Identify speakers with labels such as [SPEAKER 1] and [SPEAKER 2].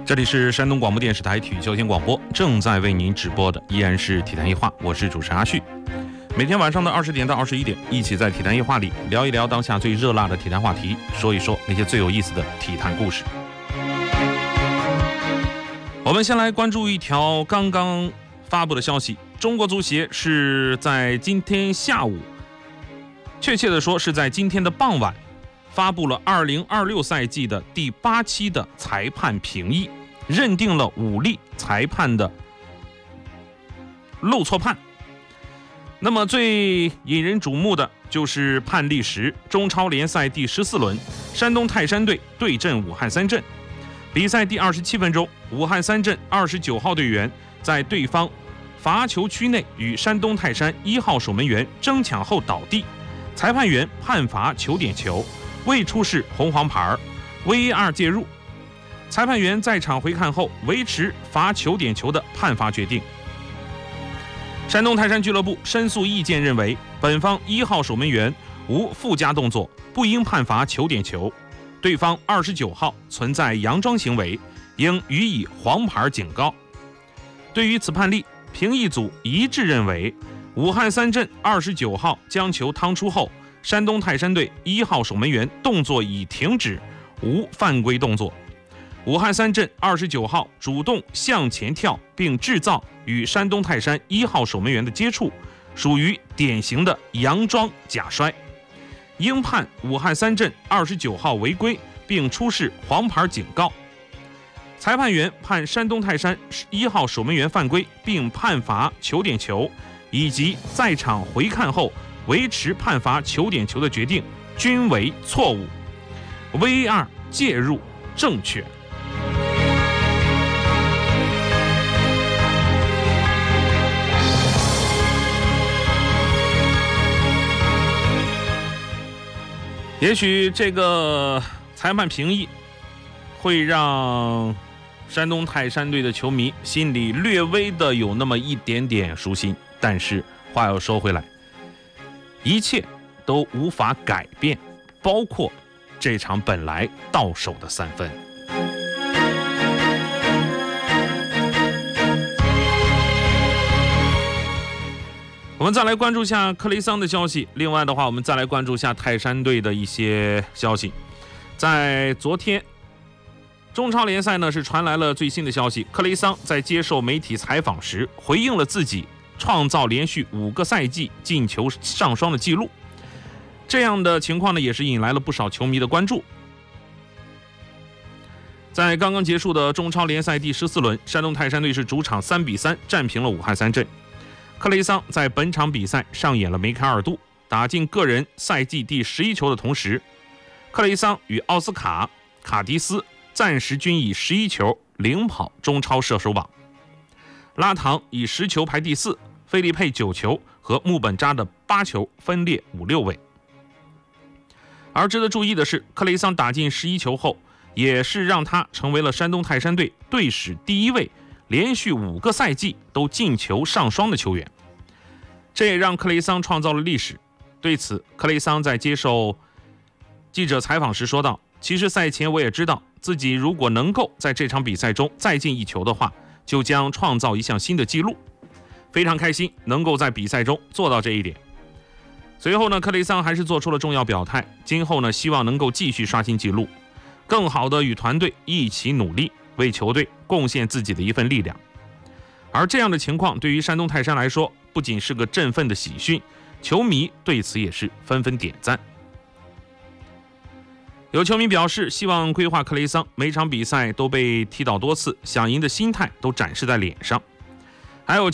[SPEAKER 1] 这里是山东广播电视台体育休闲广播，正在为您直播的依然是体坛一话，我是主持人阿旭。每天晚上的20点到21点，一起在体坛一话里聊一聊当下最热辣的体坛话题，说一说那些最有意思的体坛故事。我们先来关注一条刚刚发布的消息，中国足协是在今天下午，确切的说是在今天的傍晚，发布了2026赛季的第8期的裁判评议，认定了5例裁判的漏错判。那么最引人瞩目的就是判例10，中超联赛第14轮，山东泰山队对阵武汉三镇。比赛第27分钟，武汉三镇29号队员在对方罚球区内与山东泰山1号守门员争抢后倒地，裁判员判罚球点球，未出示红黄牌 ，VAR 介入，裁判员在场回看后维持罚球点球的判罚决定。山东泰山俱乐部申诉意见认为，本方1号守门员无附加动作，不应判罚球点球，对方29号存在佯装行为，应予以黄牌警告。对于此判例，评议组一致认为，武汉三镇29号将球趟出后，山东泰山队1号守门员动作已停止，无犯规动作。武汉三镇29号主动向前跳并制造与山东泰山1号守门员的接触，属于典型的佯装假摔，应判武汉三镇29号违规并出示黄牌警告。裁判员判山东泰山1号守门员犯规并判罚球点球，以及在场回看后维持判罚球点球的决定均为错误， VAR 介入正确。也许这个裁判评议会让山东泰山队的球迷心里略微的有那么一点点舒心，但是话要说回来，一切都无法改变，包括这场本来到手的3分。我们再来关注一下克雷桑的消息。另外的话，我们再来关注一下泰山队的一些消息。在昨天，中超联赛呢是传来了最新的消息，克雷桑在接受媒体采访时回应了自己创造连续5个赛季进球上双的记录。这样的情况呢，也是引来了不少球迷的关注。在刚刚结束的中超联赛第14轮，山东泰山队是主场3比3战平了武汉三镇。克雷桑在本场比赛上演了梅开2度，打进个人赛季第11球的同时，克雷桑与奥斯卡、卡迪斯暂时均以11球领跑中超射手榜。拉唐以10球排第4，费利佩9球和穆本扎的8球分列5、6位。而值得注意的是，克雷桑打进11球后，也是让他成为了山东泰山队队史第1位连续5个赛季都进球上双的球员，这也让克雷桑创造了历史。对此，克雷桑在接受记者采访时说道，其实赛前我也知道自己如果能够在这场比赛中再进1球的话，就将创造一项新的纪录，非常开心能够在比赛中做到这一点。随后呢，克雷桑还是做出了重要表态，今后呢希望能够继续刷新纪录，更好的与团队一起努力，为球队贡献自己的一份力量。而这样的情况对于山东泰山来说，不仅是个振奋的喜讯，球迷对此也是纷纷点赞。有球迷表示，希望规划克雷桑每场比赛都被踢倒多次，想赢的心态都展示在脸上。还有